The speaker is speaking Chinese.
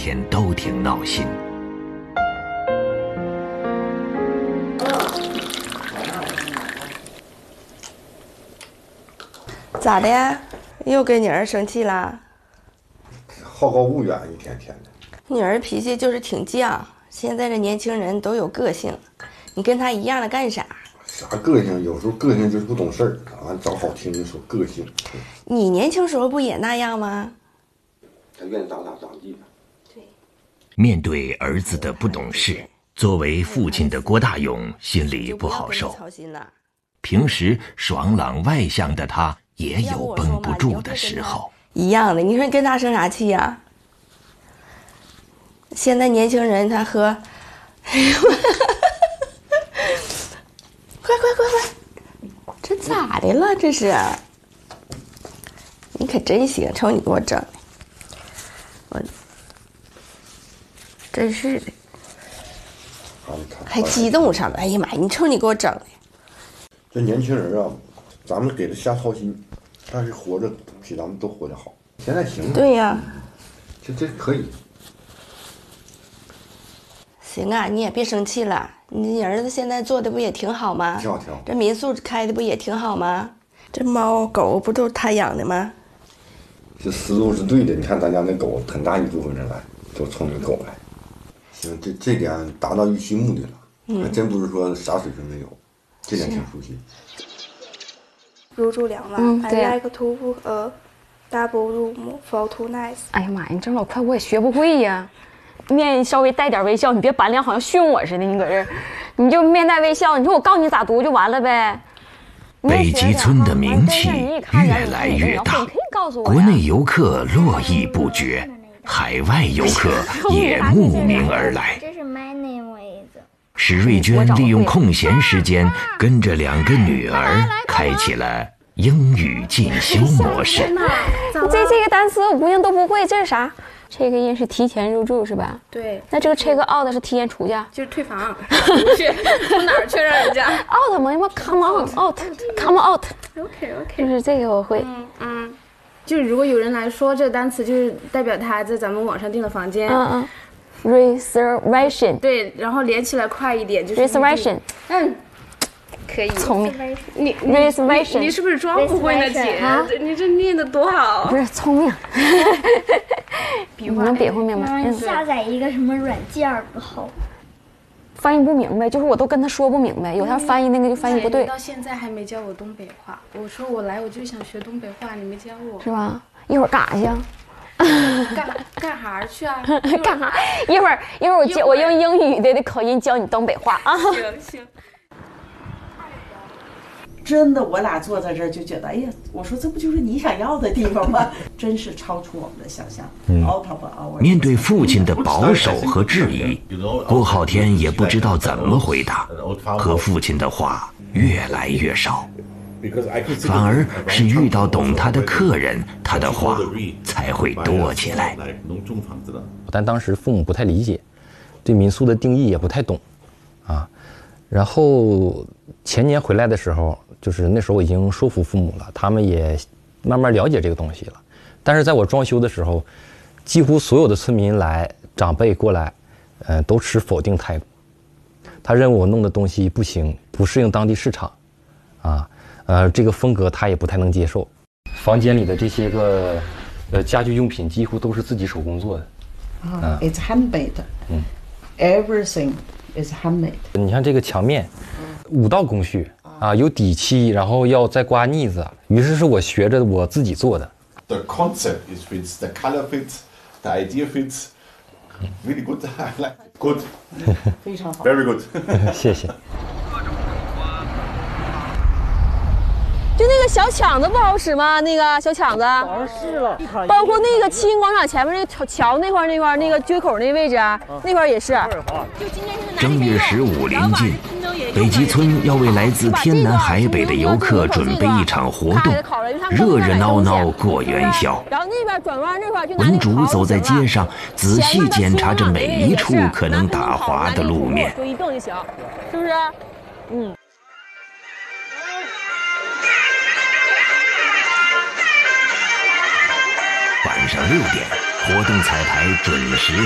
天都挺闹心。 咋的呀？又跟你儿生气啦？ 好高骛远，一天天的。 你儿脾气就是挺犟，现在这年轻人都有个性，你跟他一样的干啥？ 啥个性？有时候个性就是不懂事儿，俺找好听的说个性。 你年轻时候不也那样吗？ 他愿意咋地的。 对。 面对儿子的不懂事，作为父亲的郭大勇心里不好受。平时爽朗外向的他也有绷不住的时候。 一样的，你说你跟他生啥气呀？现在年轻人他喝，快，这咋的了？这是，你可真行，瞅你给我整的，我真是的，还激动上了。哎呀妈呀，你瞅你给我整的。 这年轻人啊，咱们给他瞎操心，但是活着比咱们都活得好。现在行了。 对呀， 这可以。 行啊，你也别生气了。你儿子现在做的不也挺好吗？ 挺好。 这民宿开的不也挺好吗？这猫狗不都是他养的吗？ 这思路是对的。你看咱家那狗，很大一部分人来都冲着狗来。行，这点达到预期目的了。还真不是说啥水平没有，这点挺熟悉。 入住2万，I like to book a double room for 2 nights。 哎呀妈呀，你整老快我也学不会呀。面稍微带点微笑，你别板脸好像训我似的，你搁这儿，你就面带微笑，你说我告诉你咋读就完了呗。 北极村的名气越来越大，国内游客络绎不绝，海外游客也慕名而来。 这是 my name 位子。 史瑞娟利用空闲时间，跟着2个女儿开启了英语进修模式。 这个单词我姑娘都不会，这是啥？check in 是提前入住是吧？ 对。 那这个 check out 是提前出假， 就是退房。去从哪儿去让人家 out 吗？要么 come on out，come out。OK， 就是这个我会。 就是如果有人来说这个单词，就是代表他在咱们网上订的房间。 reservation。 对，然后连起来快一点就是 reservation。 可以。 聪明。 你 reservation。 你是不是装不会呢，姐？你这念的多好。 不是聪明。 比划能比划明白。 下载一个什么软件不好？ 翻译不明白，就是我都跟他说不明白，有他翻译那个就翻译不对。 到现在还没教我东北话，我说我来我就想学东北话，你没教我。 是吧？一会儿干啥去？ 干啥去啊？ 干啥？一会儿我用英语的口音教你东北话啊。 行。 真的，我俩坐在这儿就觉得，哎呀，我说这不就是你想要的地方吗？真是超出我们的想象。 面对父亲的保守和质疑，郭浩天也不知道怎么回答，和父亲的话越来越少，反而是遇到懂他的客人，他的话才会多起来。 但当时父母不太理解，对民宿的定义也不太懂，然后前年回来的时候，就是那时候我已经说服父母了，他们也慢慢了解这个东西了。但是在我装修的时候，几乎所有的村民长辈过来，都持否定态度。他认为我弄的东西不行，不适应当地市场，这个风格他也不太能接受。房间里的这些个家居用品几乎都是自己手工做的。 It's handmade. Everything is handmade. 你看这个墙面，5道工序有底漆，然后要再刮腻子，于是是我学着我自己做的。 The concept is fits, the color fits, the idea fits. Really good. I like it. Good. 非常好。 Very good. 谢谢。 就那个小抢子不好使吗？那个小抢子， 是了， 包括那个七星广场前面那个桥那块那个缺口那位置，那块也是。 正月15临近，北极村要为来自天南海北的游客准备一场活动，热热闹闹过元宵。 然后那边转弯这块就文竹走在街上，仔细检查着每一处可能打滑的路面。 就一蹬就行，是不是？ 晚上6点，活动彩排准时